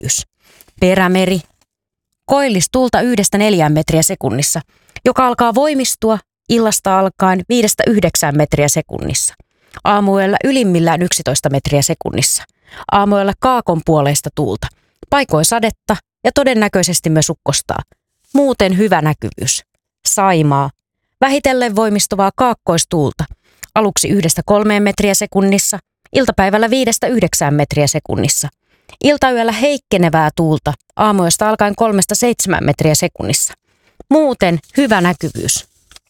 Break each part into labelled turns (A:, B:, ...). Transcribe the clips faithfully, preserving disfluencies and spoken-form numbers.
A: näkyvyys. Perämeri. Koillistuulta yhdestä neljään metriä sekunnissa, joka alkaa voimistua illasta alkaen viidestä yhdeksään metriä sekunnissa. Aamuyöllä ylimmillään yksitoista metriä sekunnissa. Aamuyöllä kaakon puoleista tuulta. Paikoin sadetta ja todennäköisesti myös ukkostaa. Muuten hyvä näkyvyys. Saimaa. Vähitellen voimistuvaa kaakkoistuulta. Aluksi yhdestä kolmeen metriä sekunnissa. Iltapäivällä viidestä yhdeksään metriä sekunnissa. Iltayöllä heikkenevää tuulta. Aamuyöstä alkaen kolmesta seitsemään metriä sekunnissa. Muuten hyvä näkyvyys.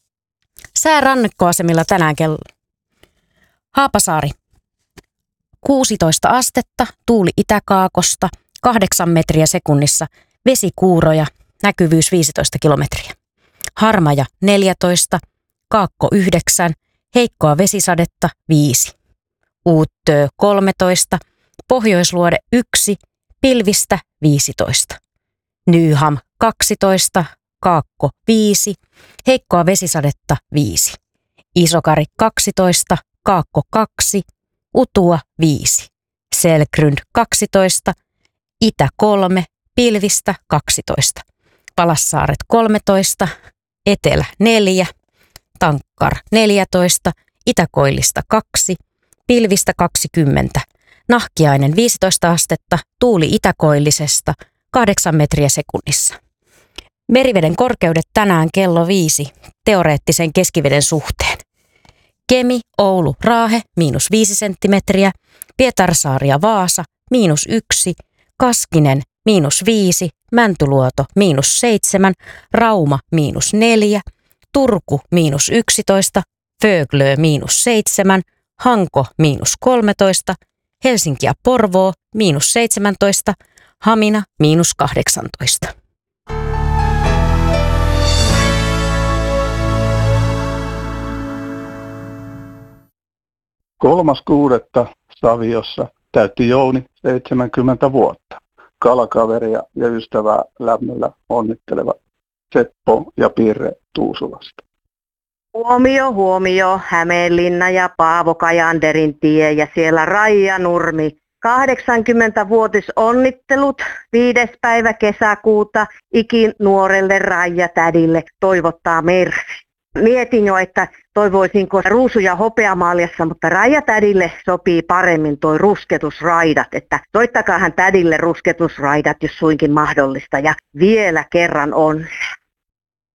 A: Sää rannikkoasemilla tänään kello. Haapasaari. kuusitoista astetta, tuuli itäkaakosta, kahdeksan metriä sekunnissa, vesikuuroja, näkyvyys viisitoista kilometriä. Harmaja neljätoista, kaakko yhdeksän, heikkoa vesisadetta viisi. Uuttöö kolmetoista, pohjoisluode yksi, pilvistä viisitoista. Nyham kaksitoista, kaakko viisi, heikkoa vesisadetta viisi. Isokari kaksitoista, kaakko kaksi, utua viisi. Selkryn kaksitoista, itä kolme, pilvistä kaksitoista. Palassaaret kolmetoista, etelä neljä, Tankkar neljätoista, itäkoillista kaksi, pilvistä kaksikymmentä. Nahkiainen viisitoista astetta, tuuli itäkoillisesta kahdeksan metriä sekunnissa. Meriveden korkeudet tänään kello viisi teoreettisen keskiveden suhteen. Kemi, Oulu, Raahe, miinus viisi senttimetriä, Pietarsaari ja Vaasa, miinus yksi, Kaskinen, miinus viisi, Mäntyluoto, miinus seitsemän, Rauma, miinus neljä, Turku, miinus yksitoista, Föglö, miinus seitsemän, Hanko, miinus kolmetoista, Helsinki ja Porvoo, miinus seitsemäntoista, Hamina, miinus kahdeksantoista.
B: Kolmas kuudetta Saviossa täytti Jouni seitsemänkymmentä vuotta. Kalakaveria ja ystävää lämmöllä onnittelevat Seppo ja Pirre Tuusulasta.
C: Huomio, huomio, Hämeenlinna ja Paavo Kajanderin tie ja siellä Raija Nurmi. kahdeksankymmentävuotisonnittelut viides päivä kesäkuuta ikinuorelle Raija tädille toivottaa Mersi. Mietin jo, että toivoisinko ruusu- ja hopeamaaliassa, mutta Raija tädille sopii paremmin toi rusketusraidat, että soittakaa hän tädille rusketusraidat, jos suinkin mahdollista. Ja vielä kerran onnea.